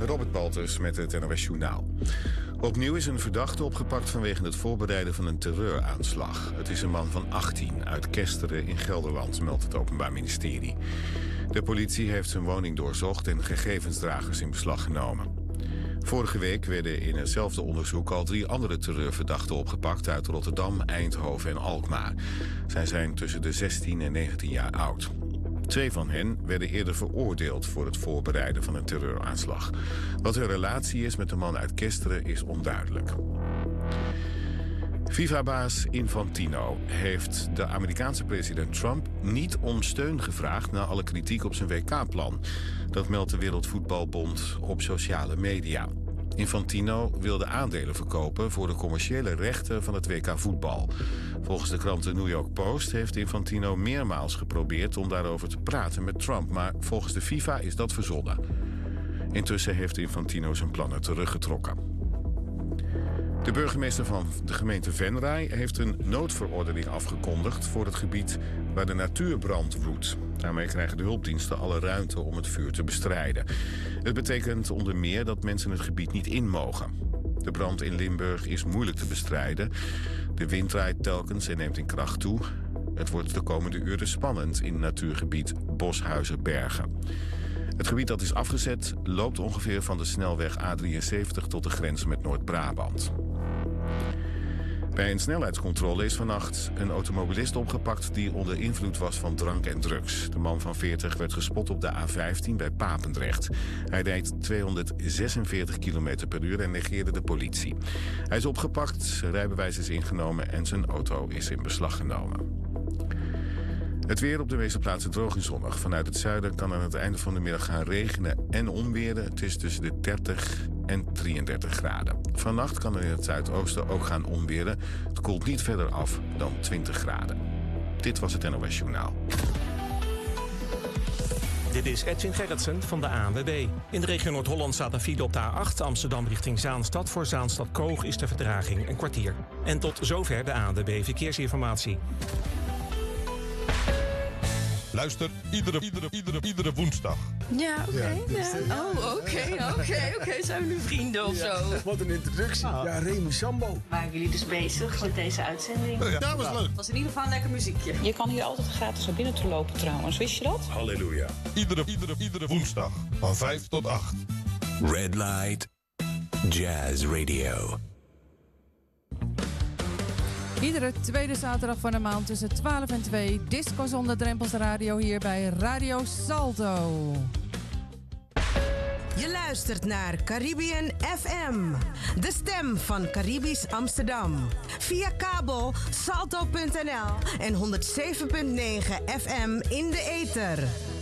Robert Baltus met het NOS Journaal. Opnieuw is een verdachte opgepakt vanwege het voorbereiden van een terreuraanslag. Het is een man van 18 uit Kesteren in Gelderland, meldt het Openbaar Ministerie. De politie heeft zijn woning doorzocht en gegevensdragers in beslag genomen. Vorige week werden in hetzelfde onderzoek al 3 andere terreurverdachten opgepakt uit Rotterdam, Eindhoven en Alkmaar. Zij zijn tussen de 16 en 19 jaar oud. 2 van hen werden eerder veroordeeld voor het voorbereiden van een terreuraanslag. Wat hun relatie is met de man uit Kesteren is onduidelijk. FIFA-baas Infantino heeft de Amerikaanse president Trump niet om steun gevraagd na alle kritiek op zijn WK-plan. Dat meldt de Wereldvoetbalbond op sociale media. Infantino wilde aandelen verkopen voor de commerciële rechten van het WK-voetbal. Volgens de krant The New York Post heeft Infantino meermaals geprobeerd om daarover te praten met Trump, maar volgens de FIFA is dat verzonnen. Intussen heeft Infantino zijn plannen teruggetrokken. De burgemeester van de gemeente Venray heeft een noodverordening afgekondigd voor het gebied waar de natuurbrand woedt. Daarmee krijgen de hulpdiensten alle ruimte om het vuur te bestrijden. Het betekent onder meer dat mensen het gebied niet in mogen. De brand in Limburg is moeilijk te bestrijden. De wind draait telkens en neemt in kracht toe. Het wordt de komende uren spannend in natuurgebied Boshuizen-Bergen. Het gebied dat is afgezet loopt ongeveer van de snelweg A73 tot de grens met Noord-Brabant. Bij een snelheidscontrole is vannacht een automobilist opgepakt die onder invloed was van drank en drugs. De man van 40 werd gespot op de A15 bij Papendrecht. Hij reed 246 km per uur en negeerde de politie. Hij is opgepakt, zijn rijbewijs is ingenomen en zijn auto is in beslag genomen. Het weer op de meeste plaatsen droog en zonnig. Vanuit het zuiden kan aan het einde van de middag gaan regenen en onweren. Het is tussen de 30 en 33 graden. Vannacht kan er in het zuidoosten ook gaan onweren. Het koelt niet verder af dan 20 graden. Dit was het NOS Journaal. Dit is Edwin Gerritsen van de ANWB. In de regio Noord-Holland staat een file op de A8 Amsterdam richting Zaanstad. Voor Zaanstad-Koog is de vertraging een kwartier. En tot zover de ANWB Verkeersinformatie. Luister iedere woensdag. Ja, oké. Oké. Zijn we nu vrienden of zo? Wat een introductie. Ja, Remy Sambo. Waren jullie dus bezig met deze uitzending? Ja, was leuk. Het was in ieder geval een lekker muziekje. Je kan hier altijd gratis naar binnen te lopen trouwens. Wist je dat? Halleluja. Iedere woensdag van 5 tot 8. Red Light Jazz Radio. Iedere tweede zaterdag van de maand tussen 12 en 2... Disco zonder drempels radio hier bij Radio Salto. Je luistert naar Caribbean FM, de stem van Caribisch Amsterdam. Via kabel salto.nl en 107.9 FM in de ether.